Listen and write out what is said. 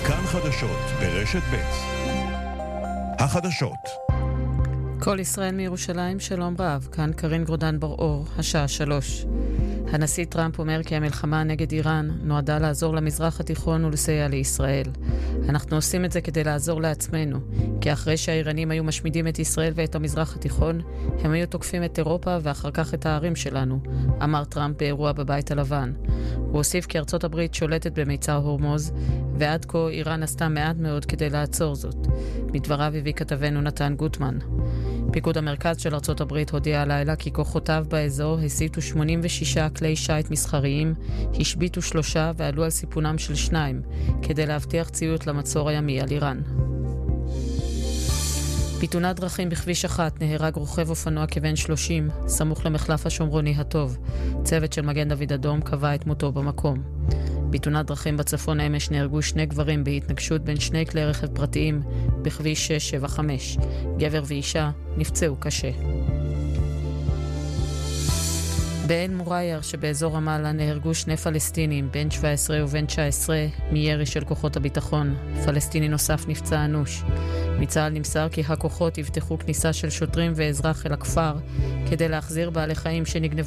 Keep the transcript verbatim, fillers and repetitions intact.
כאן חדשות ברשת ב'. החדשות. כל ישראל מירושלים, שלום רב. כאן קרין גרודן בר-אור, השעה שלוש. הנשיא טראמפ אומר כי המלחמה נגד איראן נועדה לעזור למזרח התיכון ולסייע לישראל. אנחנו עושים את זה כדי לעזור לעצמנו, כי אחרי שהאיראנים היו משמידים את ישראל ואת המזרח התיכון, הם היו תוקפים את אירופה ואחר כך את הערים שלנו, אמר טראמפ באירוע בבית הלבן. הוא הוסיף כי ארצות הברית שולטת במיצר הורמוז, ועד כה איראן עשתה מעט מאוד כדי לעצור זאת. מדבריו הביא כתבנו נתן גוטמן. פיקוד המרכז של ארצות הברית הודיע הלילה כי כוחותיו באזור הסיטו שמונים ושישה כלי שייט מסחריים, השביטו שלושה ועלו על סיפונם של שניים, כדי להבטיח ציות למצור הימי על איראן. בתאונת דרכים בכביש אחת נהרג רוכב אופנוע כבן שלושים, סמוך למחלף השומרוני הטוב. צוות של מגן דוד אדום קבע את מותו במקום. בתאונת דרכים בצפון אמש נהרגו שני גברים בהתנגשות בין שני כלי רכב פרטיים בכביש שש שבע חמש. גבר ואישה נפצעו קשה. בעין מורייר שבאזור רמאללה נהרגו שני פלסטינים, בן שבע עשרה ובן תשע עשרה, מירי של כוחות הביטחון. פלסטיני נוסף נפצע אנוש. מצה"ל נמסר כי הכוחות יפתחו כניסה של שוטרים ואזרח אל הכפר כדי להחזיר בעלי חיים שנגנבו